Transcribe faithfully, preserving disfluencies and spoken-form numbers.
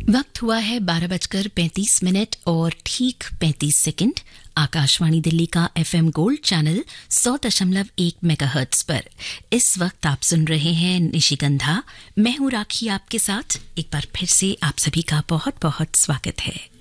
वक्त हुआ है बारह बजकर पैंतीस मिनट और ठीक पैंतीस सेकंड। आकाशवाणी दिल्ली का एफएम गोल्ड चैनल सौ दशमलव एक मेगाहर्ट्ज पर इस वक्त आप सुन रहे हैं निशिगंधा। मैं हूं राखी आपके साथ। एक बार फिर से आप सभी का बहुत बहुत स्वागत है।